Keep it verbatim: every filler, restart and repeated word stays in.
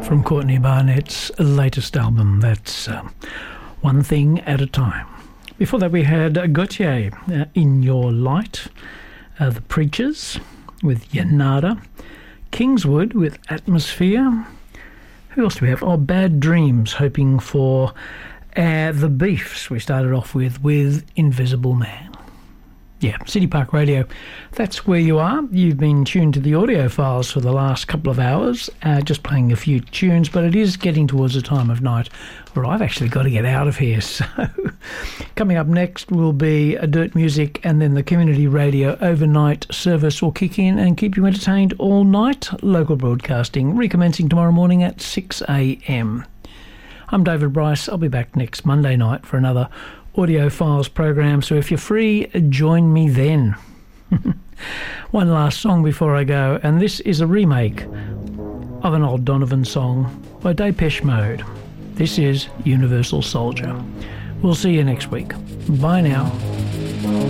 from Courtney Barnett's latest album. That's um, One Thing at a Time. Before that we had Gautier, uh, In Your Light, uh, The Preachers with Yanada, Kingswood with Atmosphere. Who else do we have? Oh, Bad Dreams, hoping for uh, The Beefs. We started off with with Invisible Man. Yeah, City Park Radio, that's where you are. You've been tuned to the audio files for the last couple of hours, uh, just playing a few tunes, but it is getting towards the time of night where I've actually got to get out of here. So coming up next will be a Dirt Music, and then the community radio overnight service will kick in and keep you entertained all night. Local broadcasting recommencing tomorrow morning at six a.m. I'm David Bryce. I'll be back next Monday night for another Audio Files program, so if you're free, join me then. One last song before I go, and this is a remake of an old Donovan song by Depeche Mode. This is Universal Soldier. We'll see you next week. Bye now.